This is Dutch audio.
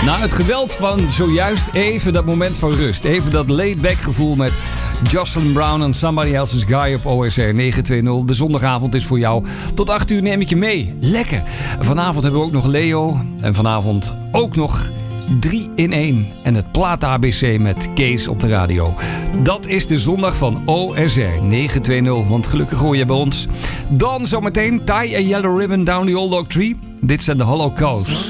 Na het geweld van zojuist even dat moment van rust. Even dat laid-back gevoel met Jocelyn Brown en Somebody Else's Guy op OSR 920. De zondagavond is voor jou. Tot 8 uur neem ik je mee. Lekker. Vanavond hebben we ook nog Leo. En vanavond ook nog 3 in 1. En het Plaat ABC met Kees op de radio. Dat is de zondag van OSR 920. Want gelukkig hoor je bij ons. Dan zometeen Tie a Yellow Ribbon Down the Old Oak Tree. Dit zijn de Holocaust.